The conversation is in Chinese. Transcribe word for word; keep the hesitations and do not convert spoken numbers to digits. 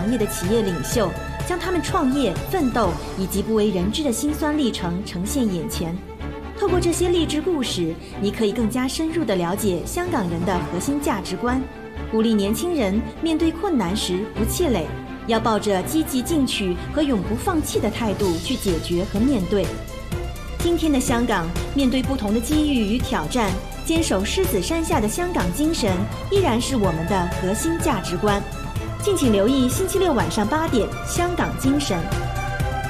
行业的企业领袖，将他们创业、奋斗以及不为人知的辛酸历程呈现眼前。透过这些励志故事，你可以更加深入地了解香港人的核心价值观，鼓励年轻人面对困难时不气馁，要抱着积极进取和永不放弃的态度去解决和面对。今天的香港，面对不同的机遇与挑战，坚守狮子山下的香港精神依然是我们的核心价值观。敬请留意星期六晚上八点《香港精神》。